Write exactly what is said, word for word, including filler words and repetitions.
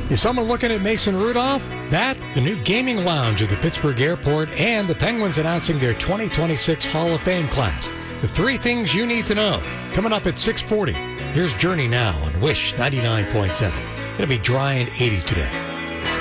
Is someone looking at Mason Rudolph? That, the new gaming lounge at the Pittsburgh Airport, and the Penguins announcing their twenty twenty-six Hall of Fame class. The three things you need to know. Coming up at six forty. Here's Journey now on Wish ninety-nine point seven. It'll be dry and eighty today.